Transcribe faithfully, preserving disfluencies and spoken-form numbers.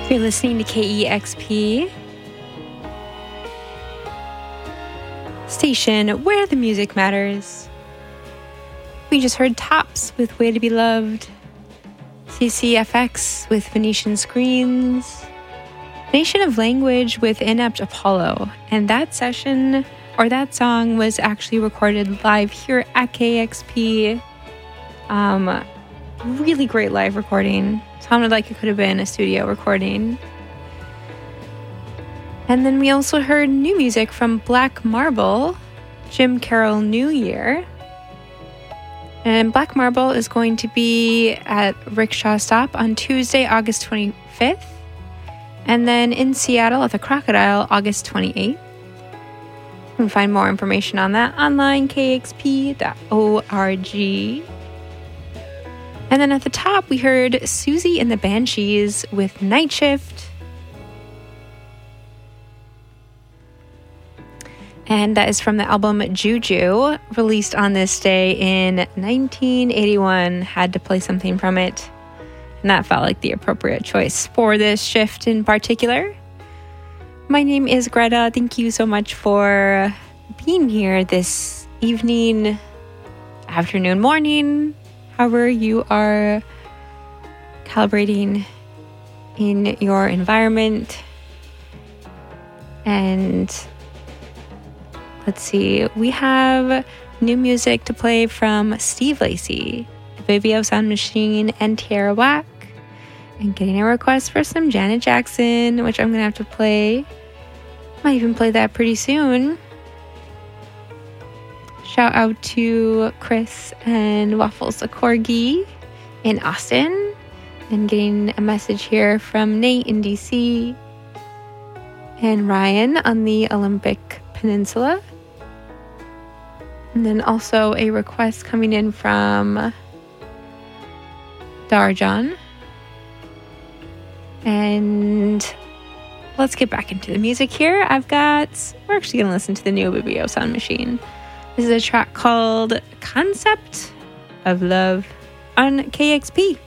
You're listening to K E X P, station where the music matters. We just heard Tops with Way to Be Loved, C C F X with Venetian Screens, Nation of Language with Inept Apollo, and that session, or that song, was actually recorded live here at K X P. Um, really great live recording. Sounded like it could have been a studio recording. And then we also heard new music from Black Marble, Jim Carroll New Year. And Black Marble is going to be at Rickshaw Stop on Tuesday, August twenty-fifth. And then in Seattle at the Crocodile, August twenty-eighth. You can find more information on that online, k x p dot org. And then at the top, we heard Susie and the Banshees with Night Shift. And that is from the album Juju, released on this day in nineteen eighty-one. Had to play something from it. And that felt like the appropriate choice for this shift in particular. My name is Greta. Thank you so much for being here this evening, afternoon, morning, however you are calibrating in your environment. And let's see, we have new music to play from Steve Lacy, Vivio Sound Machine, and Tierra Whack. And getting a request for some Janet Jackson, which I'm going to have to play. Might even play that pretty soon. Shout out to Chris and Waffles a Corgi in Austin. And getting a message here from Nate in D C. And Ryan on the Olympic Peninsula. And then also a request coming in from Darjan. And let's get back into the music here. I've got, we're actually going to listen to the new Vivio Sound Machine. This is a track called Concept of Love on K X P.